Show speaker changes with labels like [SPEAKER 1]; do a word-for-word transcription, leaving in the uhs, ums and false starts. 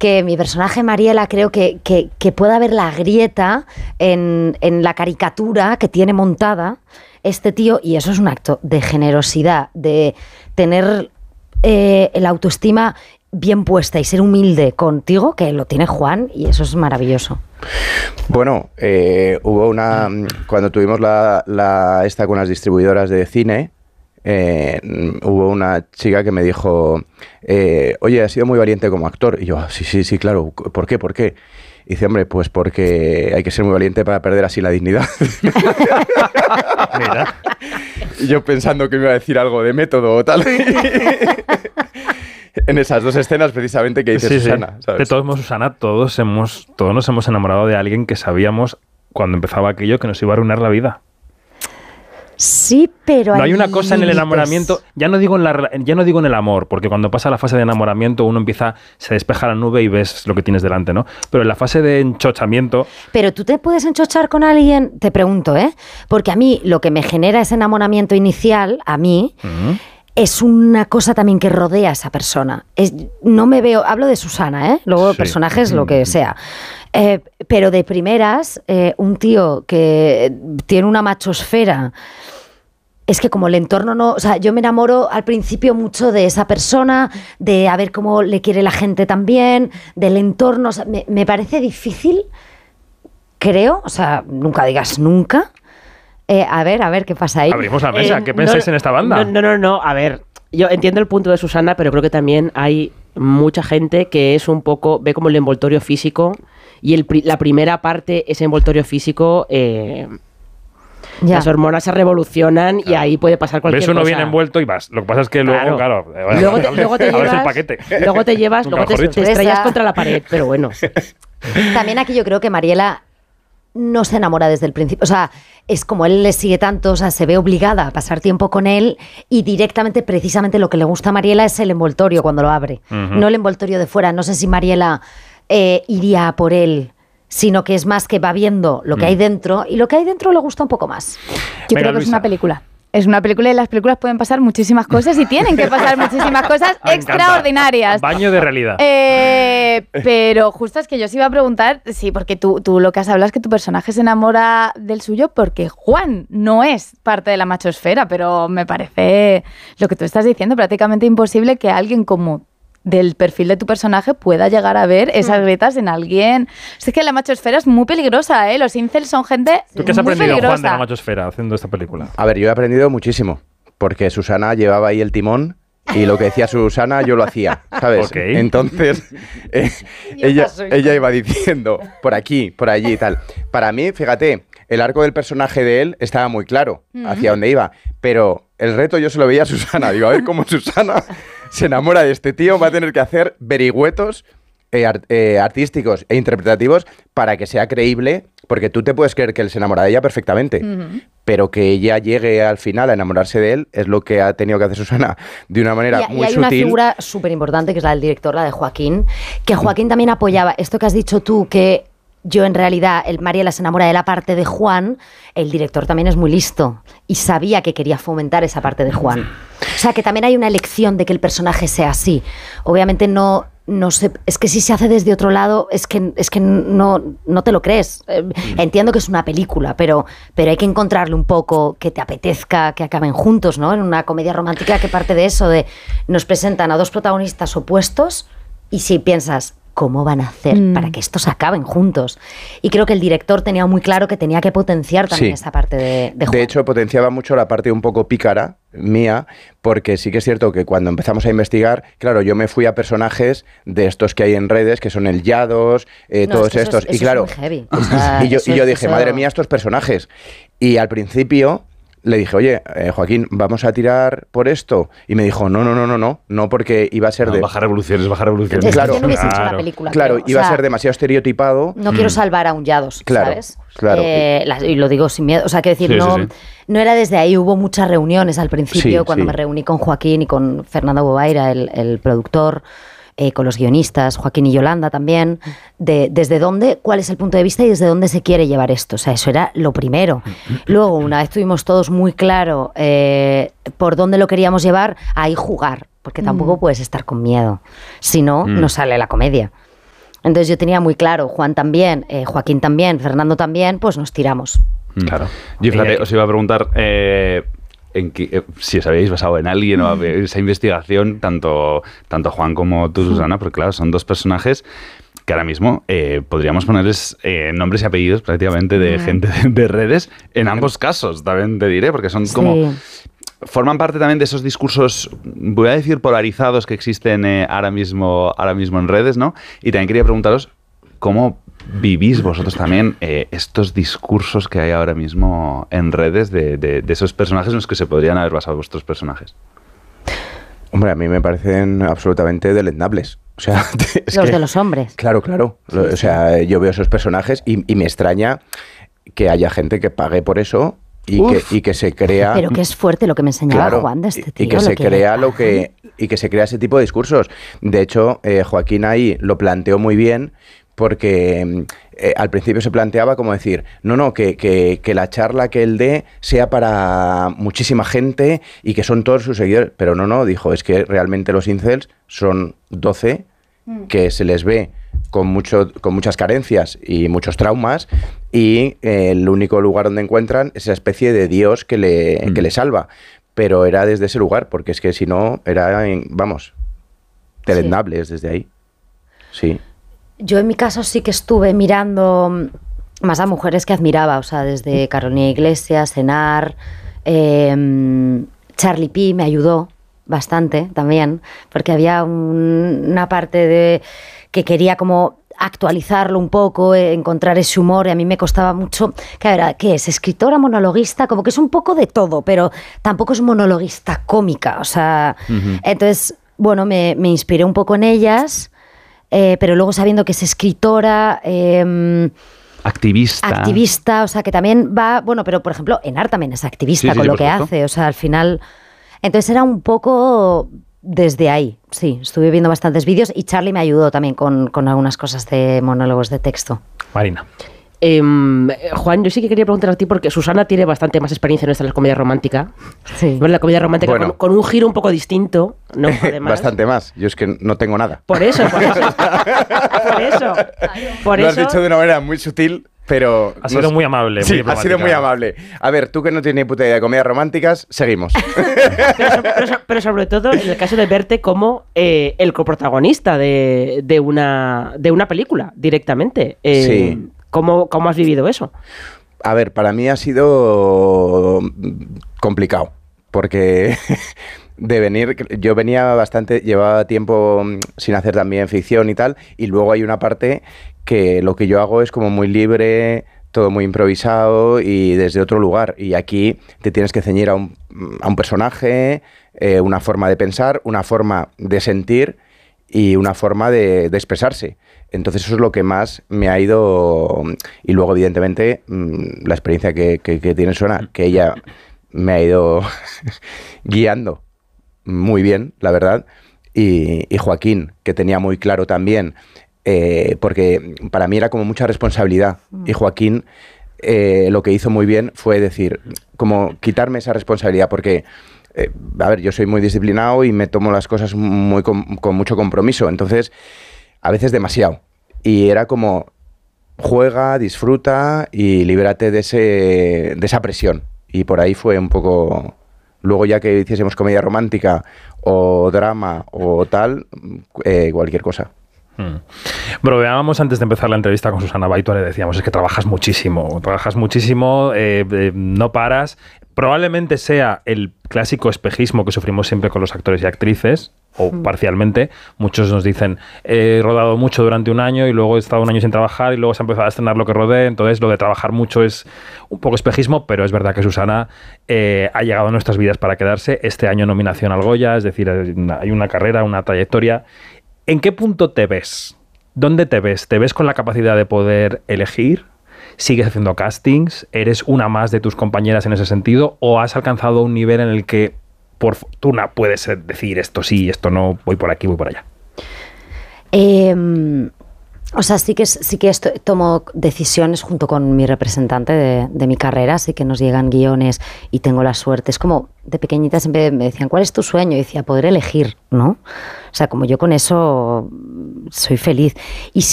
[SPEAKER 1] que mi personaje Mariela creo que, que, que puede haber la grieta en, en la caricatura que tiene montada este tío, y eso es un acto de generosidad, de tener eh, la autoestima bien puesta y ser humilde contigo, que lo tiene Juan, y eso es maravilloso.
[SPEAKER 2] Bueno, eh, hubo una... Cuando tuvimos la, la esta con las distribuidoras de cine, eh, hubo una chica que me dijo, eh, oye, has sido muy valiente como actor. Y yo, ah, sí, sí, sí, claro. ¿Por qué? ¿Por qué? Y dice, hombre, pues porque hay que ser muy valiente para perder así la dignidad.
[SPEAKER 3] Mira.
[SPEAKER 2] Y yo pensando que me iba a decir algo de método o tal. En esas dos escenas precisamente que dice
[SPEAKER 3] sí,
[SPEAKER 2] Susana,
[SPEAKER 3] sí.
[SPEAKER 2] ¿sabes?
[SPEAKER 3] De todos modos, Susana, todos, hemos, todos nos hemos enamorado de alguien que sabíamos cuando empezaba aquello que nos iba a arruinar la vida.
[SPEAKER 1] Sí, pero
[SPEAKER 3] no
[SPEAKER 1] hay
[SPEAKER 3] hay una cosa
[SPEAKER 1] límites.
[SPEAKER 3] En el enamoramiento, ya no digo en la, ya no digo en el amor, porque cuando pasa la fase de enamoramiento uno empieza, se despeja la nube y ves lo que tienes delante, ¿no? Pero en la fase de enchochamiento...
[SPEAKER 1] Pero tú te puedes enchochar con alguien, te pregunto, ¿eh? Porque a mí lo que me genera ese enamoramiento inicial, a mí... Uh-huh. Es una cosa también que rodea a esa persona. Es, no me veo, hablo de Susana, ¿eh? Luego sí. Personajes, lo que sea. Eh, pero de primeras, eh, un tío que tiene una machosfera, es que como el entorno no... O sea, yo me enamoro al principio mucho de esa persona, de a ver cómo le quiere la gente también, del entorno. O sea, me, me parece difícil, creo, o sea, nunca digas nunca... Eh, a ver, a ver, ¿qué pasa ahí?
[SPEAKER 3] Abrimos la mesa,
[SPEAKER 4] Eh,
[SPEAKER 3] ¿qué pensáis
[SPEAKER 4] no,
[SPEAKER 3] en esta banda?
[SPEAKER 4] No, no, no, no, a ver, yo entiendo el punto de Susana, pero creo que también hay mucha gente que es un poco, ve como el envoltorio físico, y el, la primera parte, ese envoltorio físico, eh, ya. Las hormonas se revolucionan claro. Y ahí puede pasar cualquier cosa.
[SPEAKER 3] Ves uno bien envuelto y vas. Lo que pasa es que luego, claro,
[SPEAKER 4] claro luego, te, luego te llevas el paquete. Luego te llevas, luego te, te estrellas contra la pared, pero bueno.
[SPEAKER 1] También aquí yo creo que Mariela no se enamora desde el principio, o sea, es como él le sigue tanto, o sea, se ve obligada a pasar tiempo con él y directamente, precisamente lo que le gusta a Mariela es el envoltorio cuando lo abre, uh-huh. No el envoltorio de fuera. No sé si Mariela eh, iría a por él, sino que es más que va viendo lo que uh-huh. hay dentro, y lo que hay dentro le gusta un poco más.
[SPEAKER 5] Yo
[SPEAKER 3] Venga,
[SPEAKER 5] creo que
[SPEAKER 3] Luisa.
[SPEAKER 5] Es una película. Es una película y las películas pueden pasar muchísimas cosas y tienen que pasar muchísimas cosas extraordinarias.
[SPEAKER 3] Baño de realidad.
[SPEAKER 5] Eh, pero justo es que yo os iba a preguntar, sí, porque tú, tú lo que has hablado es que tu personaje se enamora del suyo porque Juan no es parte de la machosfera, pero me parece lo que tú estás diciendo prácticamente imposible que alguien como del perfil de tu personaje pueda llegar a ver esas grietas en alguien. Es que la machosfera es muy peligrosa, ¿eh? Los incels son gente
[SPEAKER 3] ¿Tú qué has
[SPEAKER 5] muy
[SPEAKER 3] aprendido,
[SPEAKER 5] peligrosa.
[SPEAKER 3] Juan, de la machosfera haciendo esta película?
[SPEAKER 2] A ver, yo he aprendido muchísimo, porque Susana llevaba ahí el timón y lo que decía Susana yo lo hacía, ¿sabes?
[SPEAKER 3] Okay.
[SPEAKER 2] Entonces, eh, ella, ella iba diciendo por aquí, por allí y tal. Para mí, fíjate, el arco del personaje de él estaba muy claro mm-hmm. hacia dónde iba, pero el reto yo se lo veía a Susana. Digo, a ver cómo Susana se enamora de este tío, va a tener que hacer vericuetos eh, art, eh, artísticos e interpretativos para que sea creíble, porque tú te puedes creer que él se enamora de ella perfectamente, uh-huh. pero que ella llegue al final a enamorarse de él es lo que ha tenido que hacer Susana de una manera
[SPEAKER 1] y,
[SPEAKER 2] muy
[SPEAKER 1] y hay
[SPEAKER 2] sutil.
[SPEAKER 1] Una figura súper importante que es la del director, la de Joaquín, que Joaquín también apoyaba esto que has dicho tú, que yo en realidad, el Mariela se enamora de la parte de Juan, el director también es muy listo y sabía que quería fomentar esa parte de Juan. O sea, que también hay una elección de que el personaje sea así. Obviamente no, no sé, es que si se hace desde otro lado, es que, es que no, no te lo crees. Eh, entiendo que es una película, pero, pero hay que encontrarle un poco que te apetezca que acaben juntos, ¿no? En una comedia romántica que parte de eso, de nos presentan a dos protagonistas opuestos y si piensas... ¿Cómo van a hacer mm. para que estos acaben juntos? Y creo que el director tenía muy claro que tenía que potenciar también sí. esa parte de, de Juan.
[SPEAKER 2] De hecho, potenciaba mucho la parte un poco pícara mía, porque sí que es cierto que cuando empezamos a investigar, claro, yo me fui a personajes de estos que hay en redes, que son el Yados, eh, no, todos es que estos.
[SPEAKER 1] Eso es,
[SPEAKER 2] y
[SPEAKER 1] eso
[SPEAKER 2] claro,
[SPEAKER 1] es muy heavy. O sea,
[SPEAKER 2] y yo, y yo dije,
[SPEAKER 1] eso...
[SPEAKER 2] madre mía, estos personajes. Y al principio... le dije, oye, eh, Joaquín, ¿vamos a tirar por esto? Y me dijo, no, no, no, no, no, no, porque iba a ser
[SPEAKER 3] no,
[SPEAKER 2] de...
[SPEAKER 3] bajar revoluciones, bajar revoluciones.
[SPEAKER 1] Es
[SPEAKER 2] claro,
[SPEAKER 1] que yo no hubiese
[SPEAKER 2] claro,
[SPEAKER 1] hecho la película.
[SPEAKER 2] Claro,
[SPEAKER 1] creo.
[SPEAKER 2] iba
[SPEAKER 1] o sea,
[SPEAKER 2] a ser demasiado estereotipado.
[SPEAKER 1] No quiero salvar a un Yados,
[SPEAKER 2] claro,
[SPEAKER 1] ¿sabes?
[SPEAKER 2] Claro.
[SPEAKER 1] Eh, la, y lo digo sin miedo. O sea, quiero decir,
[SPEAKER 3] sí,
[SPEAKER 1] no,
[SPEAKER 3] sí, sí.
[SPEAKER 1] no era desde ahí. Hubo muchas reuniones al principio,
[SPEAKER 2] Sí,
[SPEAKER 1] cuando
[SPEAKER 2] sí.
[SPEAKER 1] me reuní con Joaquín y con Fernando Bobaira, el, el productor, eh, con los guionistas, Joaquín y Yolanda también, de desde dónde, cuál es el punto de vista y desde dónde se quiere llevar esto. O sea, eso era lo primero. Luego, una vez tuvimos todos muy claro eh, por dónde lo queríamos llevar, ahí jugar, porque tampoco mm. puedes estar con miedo. Si no, mm. no sale la comedia. Entonces yo tenía muy claro, Juan también, eh, Joaquín también, Fernando también, pues nos tiramos.
[SPEAKER 6] Claro. Yo, fíjate, os iba a preguntar eh, en que, eh, si os habéis basado en alguien o esa investigación, tanto, tanto Juan como tú, Susana, porque claro, son dos personajes que ahora mismo eh, podríamos ponerles eh, nombres y apellidos prácticamente de mm. gente de, de redes, en ambos casos, también te diré, porque son sí. como... Forman parte también de esos discursos, voy a decir, polarizados que existen eh, ahora mismo, ahora mismo en redes, ¿no? Y también quería preguntaros cómo vivís vosotros también eh, estos discursos que hay ahora mismo en redes de, de, de esos personajes en los que se podrían haber basado vuestros personajes.
[SPEAKER 2] Hombre, a mí me parecen absolutamente deleznables. O sea, es
[SPEAKER 1] los
[SPEAKER 2] que,
[SPEAKER 1] de los hombres.
[SPEAKER 2] Claro, claro. Sí, o sea, sí. yo veo esos personajes y, y me extraña que haya gente que pague por eso y que, y que se crea...
[SPEAKER 1] Pero que es fuerte lo que me enseñaba
[SPEAKER 2] claro,
[SPEAKER 1] Juan de este tío.
[SPEAKER 2] Y que
[SPEAKER 1] lo
[SPEAKER 2] se
[SPEAKER 1] que
[SPEAKER 2] crea lo que y que se crea ese tipo de discursos. De hecho, eh, Joaquín ahí lo planteó muy bien porque eh, al principio se planteaba como decir, no, no, que, que, que la charla que él dé sea para muchísima gente y que son todos sus seguidores. Pero no, no, dijo, es que realmente los incels son doce que se les ve con, mucho, con muchas carencias y muchos traumas y eh, el único lugar donde encuentran es esa especie de Dios que le, mm. que le salva. Pero era desde ese lugar, porque es que si no, era, vamos, deleznable sí. desde ahí. Sí.
[SPEAKER 1] Yo en mi caso sí que estuve mirando más a mujeres que admiraba, o sea, desde Carolina Iglesias, Enar, eh, Charlie P me ayudó bastante también, porque había un, una parte de que quería como actualizarlo un poco, eh, encontrar ese humor, y a mí me costaba mucho. ¿Qué, ¿Qué es? ¿Escritora, monologuista? Como que es un poco de todo, pero tampoco es monologuista cómica, o sea, uh-huh. entonces, bueno, me, me inspiré un poco en ellas. Eh, pero luego sabiendo que es escritora, eh,
[SPEAKER 6] activista.
[SPEAKER 1] Activista, o sea, que también va, bueno, pero por ejemplo, Enar también es activista sí, sí, con sí, lo que supuesto. hace, o sea, al final. Entonces era un poco desde ahí, sí, estuve viendo bastantes vídeos y Charlie me ayudó también con, con algunas cosas de monólogos de texto.
[SPEAKER 3] Marina.
[SPEAKER 4] Eh, Juan, yo sí que quería preguntar a ti porque Susana tiene bastante más experiencia en esta la comedia romántica. Sí. Bueno, la comedia romántica bueno, con, con un giro un poco distinto, ¿no? Además.
[SPEAKER 2] Bastante más. Yo es que no tengo nada.
[SPEAKER 4] Por eso, por eso. por eso. Por
[SPEAKER 2] Lo
[SPEAKER 4] eso.
[SPEAKER 2] has dicho de una manera muy sutil, pero...
[SPEAKER 3] Ha sido no muy amable.
[SPEAKER 2] Sí,
[SPEAKER 3] muy
[SPEAKER 2] ha sido muy amable. A ver, tú que no tienes ni puta idea de comedias románticas, seguimos.
[SPEAKER 4] pero, pero, pero sobre todo en el caso de verte como eh, el coprotagonista de, de, una, de una película, directamente. Eh, sí. ¿Cómo, ¿Cómo has vivido eso?
[SPEAKER 2] A ver, para mí ha sido complicado, porque de venir, yo venía bastante, llevaba tiempo sin hacer también ficción y tal, y luego hay una parte que lo que yo hago es como muy libre, todo muy improvisado y desde otro lugar, y aquí te tienes que ceñir a un, a un personaje, eh, una forma de pensar, una forma de sentir y una forma de, de expresarse. Entonces eso es lo que más me ha ido... Y luego, evidentemente, la experiencia que, que, que tiene Susana, que ella me ha ido guiando muy bien, la verdad. Y, y Joaquín, que tenía muy claro también, eh, porque para mí era como mucha responsabilidad. Y Joaquín eh, lo que hizo muy bien fue decir, como quitarme esa responsabilidad, porque... Eh, a ver, yo soy muy disciplinado y me tomo las cosas muy con, con mucho compromiso, entonces a veces demasiado. Y era como, juega, disfruta y libérate de, ese, de esa presión. Y por ahí fue un poco... Luego ya que hiciésemos comedia romántica o drama o tal, eh, cualquier cosa.
[SPEAKER 3] Hmm. Bromeábamos antes de empezar la entrevista con Susana Baitua, le decíamos, es que trabajas muchísimo, trabajas muchísimo, eh, eh, no paras. Probablemente sea el clásico espejismo que sufrimos siempre con los actores y actrices, o mm. parcialmente. Muchos nos dicen, he rodado mucho durante un año y luego he estado un año sin trabajar y luego se ha empezado a estrenar lo que rodé. Entonces lo de trabajar mucho es un poco espejismo, pero es verdad que Susana eh, ha llegado a nuestras vidas para quedarse. Este año nominación al Goya, es decir, hay una carrera, una trayectoria. ¿En qué punto te ves? ¿Dónde te ves? ¿Te ves con la capacidad de poder elegir? ¿Sigues haciendo castings? ¿Eres una más de tus compañeras en ese sentido? ¿O has alcanzado un nivel en el que por fortuna puedes decir esto sí, esto no, voy por aquí, voy por allá?
[SPEAKER 1] Eh, o sea, sí que, sí que esto, tomo decisiones junto con mi representante de, de mi carrera, sí que nos llegan guiones y tengo la suerte. Es como de pequeñita siempre me decían, ¿cuál es tu sueño? Y decía, poder elegir, ¿no? O sea, como yo con eso soy feliz. Y